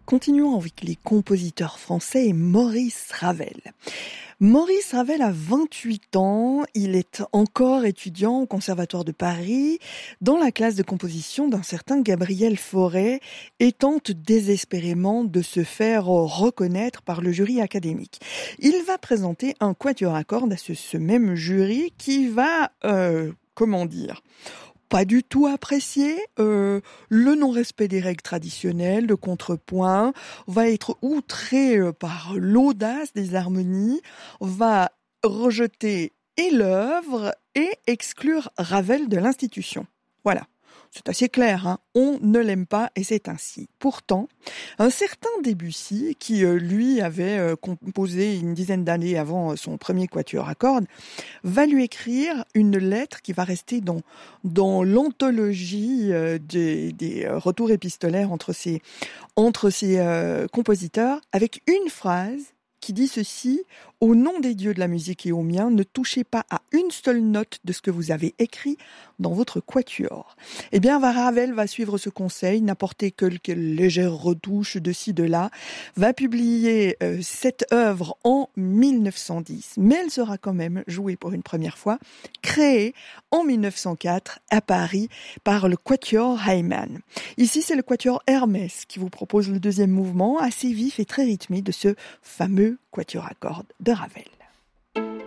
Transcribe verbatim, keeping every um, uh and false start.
Continuons avec les compositeurs français et Maurice Ravel. Maurice Ravel a vingt-huit ans, il est encore étudiant au Conservatoire de Paris, dans la classe de composition d'un certain Gabriel Fauré, et tente désespérément de se faire reconnaître par le jury académique. Il va présenter un quatuor à cordes à ce, ce même jury qui va, euh, comment dire, pas du tout apprécié euh, le non-respect des règles traditionnelles, le contrepoint, va être outré euh, par l'audace des harmonies, va rejeter et l'œuvre et exclure Ravel de l'institution. Voilà. C'est assez clair, hein. On ne l'aime pas et c'est ainsi. Pourtant, un certain Debussy, qui euh, lui avait euh, composé une dizaine d'années avant son premier quatuor à cordes, va lui écrire une lettre qui va rester dans, dans l'anthologie euh, des, des retours épistolaires entre ces, entre ces euh, compositeurs, avec une phrase qui dit ceci: « Au nom des dieux de la musique et au mien, ne touchez pas à une seule note de ce que vous avez écrit dans votre quatuor. » Eh bien, Ravel va suivre ce conseil, n'apporter quelques légères retouches de ci, de là, va publier euh, cette œuvre en mille neuf cent dix, mais elle sera quand même jouée pour une première fois, créée en mille neuf cent quatre à Paris par le quatuor Hayman. Ici, c'est le quatuor Hermès qui vous propose le deuxième mouvement, assez vif et très rythmé de ce fameux quatuor à cordes de Ravel.